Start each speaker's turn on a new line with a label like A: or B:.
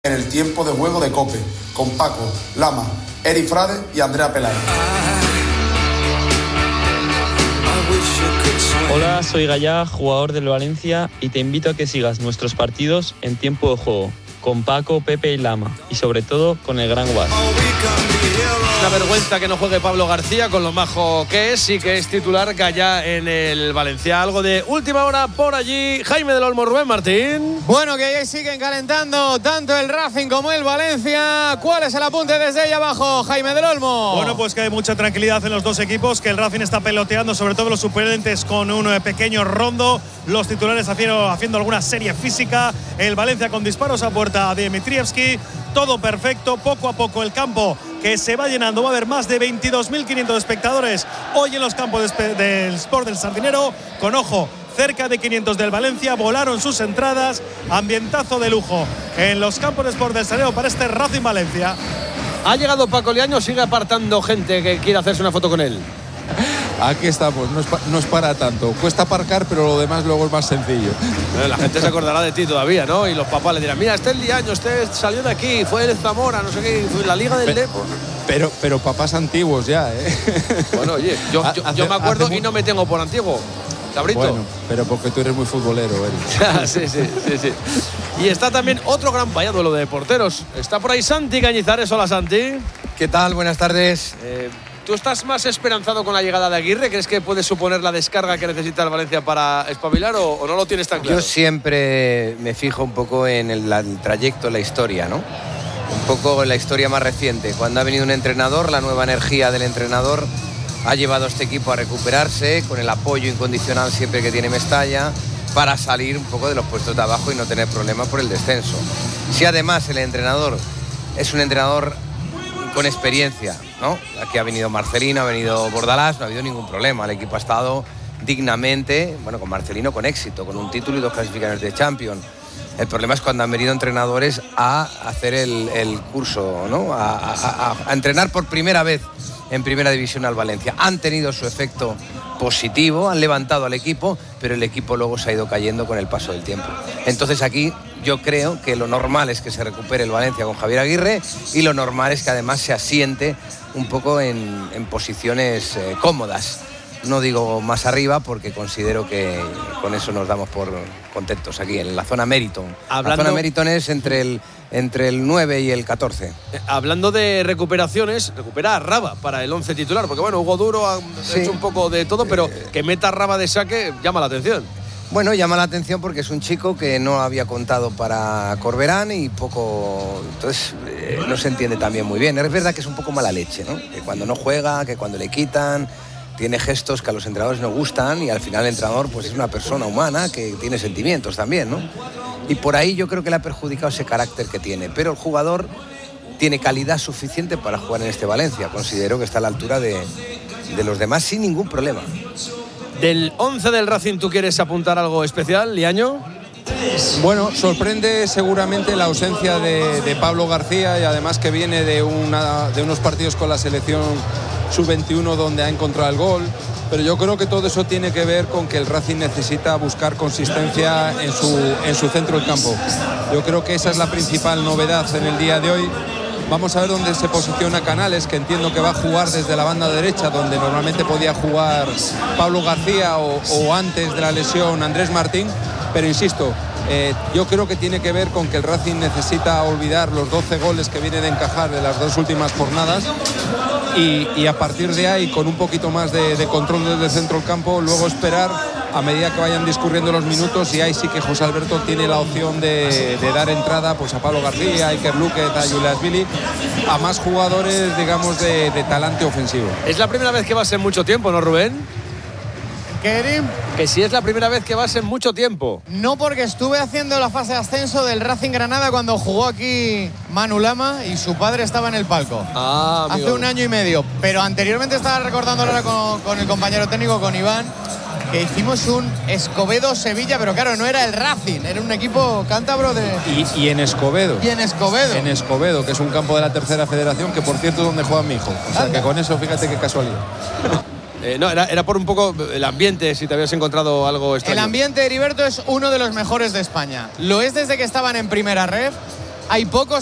A: En el tiempo de juego de COPE, con Paco, Lama, Eri Frade y Andrea Peláez.
B: Hola, soy Gallá, jugador del Valencia, y te invito a que sigas nuestros partidos en tiempo de juego, con Paco, Pepe y Lama, y sobre todo con el Gran Guas.
C: Una vergüenza que no juegue Pablo García, con lo majo que es, y que es titular Gallá en el Valencia. Algo de última hora por allí. Jaime del Olmo, Rubén Martín.
D: Bueno, que ahí siguen calentando tanto el Racing como el Valencia. ¿Cuál es el apunte desde ahí abajo, Jaime del Olmo?
E: Bueno, pues que hay mucha tranquilidad en los dos equipos, que el Racing está peloteando, sobre todo los suplentes, con un pequeño rondo. Los titulares haciendo alguna serie física. El Valencia con disparos a puerta de Dimitrievski. Todo perfecto, poco a poco el campo que se va llenando. Va a haber más de 22.500 espectadores hoy en los campos del Sport del Sardinero. Con ojo, cerca de 500 del Valencia. Volaron sus entradas. Ambientazo de lujo en los campos del Sport del Sardinero para este Racing Valencia.
C: Ha llegado Paco Liaño, sigue apartando gente que quiere hacerse una foto con él.
F: Aquí estamos, no es para tanto. Cuesta aparcar, pero lo demás luego es más sencillo.
C: La gente se acordará de ti todavía, ¿no? Y los papás le dirán, mira, este es Liaño, este salió de aquí, fue el Zamora, no sé qué, fue la Liga del Depor.
F: Pero papás antiguos ya, ¿eh?
C: Bueno, oye, yo me acuerdo y no me tengo por antiguo. Cabrito.
F: Bueno, pero porque tú eres muy futbolero, Eric.
C: Sí. Y está también otro gran duelo de porteros. Está por ahí Santi Cañizares. Hola, Santi.
G: ¿Qué tal? Buenas tardes.
C: ¿Tú estás más esperanzado con la llegada de Aguirre? ¿Crees que puede suponer la descarga que necesita el Valencia para espabilar o no lo tienes tan claro?
G: Yo siempre me fijo un poco en el trayecto, en la historia, ¿no? Un poco en la historia más reciente. Cuando ha venido un entrenador, la nueva energía del entrenador ha llevado a este equipo a recuperarse con el apoyo incondicional siempre que tiene Mestalla, para salir un poco de los puestos de abajo y no tener problemas por el descenso. Si además el entrenador es un entrenador con experiencia, ¿no? Aquí ha venido Marcelino, ha venido Bordalás, no ha habido ningún problema. El equipo ha estado dignamente, bueno, con Marcelino con éxito, con un título y 2 clasificaciones de Champions. El problema es cuando han venido entrenadores a hacer el curso, ¿no? A entrenar por primera vez en Primera División al Valencia. Han tenido su efecto positivo, han levantado al equipo, pero el equipo luego se ha ido cayendo con el paso del tiempo. Entonces aquí yo creo que lo normal es que se recupere el Valencia con Javier Aguirre, y lo normal es que además se asiente un poco en posiciones cómodas. No digo más arriba, porque considero que con eso nos damos por contentos aquí, en la zona Meriton. La zona Meriton es entre el 9 y el 14.
C: Hablando de recuperaciones, recupera a Raba para el 11 titular, porque bueno, Hugo Duro ha hecho un poco de todo, pero que meta a Raba de saque llama la atención.
G: Bueno, llama la atención porque es un chico que no había contado para Corberán y poco, entonces no se entiende también muy bien. Es verdad que es un poco mala leche, ¿no? Que cuando no juega, que cuando le quitan, tiene gestos que a los entrenadores no gustan, y al final el entrenador pues es una persona humana que tiene sentimientos también, ¿no? Y por ahí yo creo que le ha perjudicado ese carácter que tiene, pero el jugador tiene calidad suficiente para jugar en este Valencia. Considero que está a la altura de los demás sin ningún problema.
C: Del 11 del Racing, ¿tú quieres apuntar algo especial, Liaño?
F: Bueno, sorprende seguramente la ausencia de Pablo García, y además que viene de unos partidos con la selección sub-21 donde ha encontrado el gol. Pero yo creo que todo eso tiene que ver con que el Racing necesita buscar consistencia en su centro del campo. Yo creo que esa es la principal novedad en el día de hoy. Vamos a ver dónde se posiciona Canales, que entiendo que va a jugar desde la banda derecha, donde normalmente podía jugar Pablo García o antes de la lesión Andrés Martín. Pero insisto, yo creo que tiene que ver con que el Racing necesita olvidar los 12 goles que viene de encajar de las 2 últimas jornadas, y a partir de ahí, con un poquito más de control desde el centro del campo, luego esperar a medida que vayan discurriendo los minutos, y ahí sí que José Alberto tiene la opción de dar entrada pues a Pablo García, a Iker Luquet, a Julias Billy, a más jugadores, digamos, de talante ofensivo.
C: Es la primera vez que vas en mucho tiempo, ¿no, Rubén?
D: ¿Qué?
C: Que si es la primera vez que vas en mucho tiempo.
D: No, porque estuve haciendo la fase de ascenso del Racing Granada cuando jugó aquí Manu Lama y su padre estaba en el palco. Hace 1 año y medio. Pero anteriormente estaba recordando ahora con el compañero técnico, con Iván, que hicimos un Escobedo-Sevilla, pero claro, no era el Racing, era un equipo cántabro de...
F: Y en Escobedo.
D: Y en Escobedo.
F: En Escobedo, que es un campo de la tercera federación, que por cierto es donde juega mi hijo. O sea, que con eso, fíjate qué casualidad.
C: No, era por un poco el ambiente, si te habías encontrado algo extraño.
D: El ambiente, Heriberto, es uno de los mejores de España. Lo es desde que estaban en primera ref. hay pocos